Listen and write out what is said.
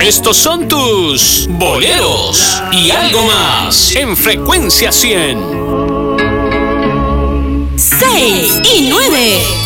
Estos son tus boleros y algo más en Frecuencia 100. 6 y 9.